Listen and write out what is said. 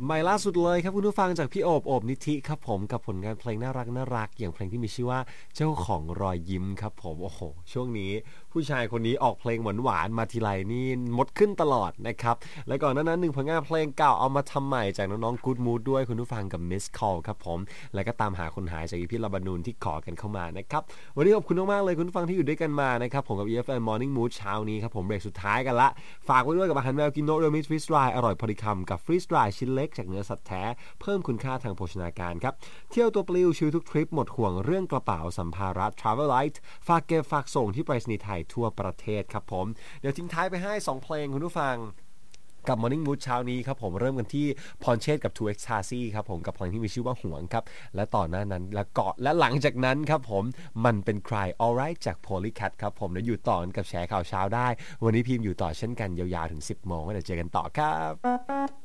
ใหม่ล่าสุดเลยครับคุณผู้ฟังจากพี่โอบนิธิครับผมกับผลงานเพลงน่ารักอย่างเพลงที่มีชื่อว่าเจ้าของรอยยิ้มครับผมโอ้โหช่วงนี้ผู้ชายคนนี้ออกเพลงหวานมาทีไรนี่มดขึ้นตลอดนะครับและก่อนหน้านั้นหนึ่งผลงานเพลงเก่าเอามาทำใหม่จากน้องๆ Good Mood ด้วยคุณผู้ฟังกับ Miss Call ครับผมและก็ตามหาคนหายจากอีพีลาบานูนที่ขอกันเข้ามานะครับวันนี้ขอบคุณมากๆเลยคุณผู้ฟังที่อยู่ด้วยกันมานะครับผมกับ EFM Morning Mood เช้านี้ครับผมเบรกสุดท้ายกันละฝากไว้ด้วยกับอาหารแมวกินโนโดมิสฟรีสไตร์อร่อยพอดีคำกับฟรีสไตร์ชิ้นเล็กจากเนื้อสัตว์แท้เพิ่มคุณค่าทางโภชนาการครับเที่ยวตัวปลิวชิลทุกทริปหมดห่วงเรื่องกระเป๋าสัมภาระ Travel Light ฝากเก็บฝากส่งที่ไปรษณีย์ไทยทั่วประเทศครับผมเดี๋ยวทิ้งท้ายไปให้2เพลงคุณผู้ฟังกับ Morning Mood เช้านี้ครับผมเริ่มกันที่พรเชษฐ์กับ 2X Taxi ครับผมกับเพลงที่มีชื่อว่าห่วงครับและต่อหน้านั้นและหลังจากนั้นครับผมมันเป็นใคร Alright จาก Polycat ครับผมแล้วอยู่ต่อกันกับแชร์ข่าวเช้าได้วันนี้พิมพ์อยู่ต่อเช่นกันยาวๆถึง 10 โมงแล้วเดี๋ยวเจอกันต่อครับ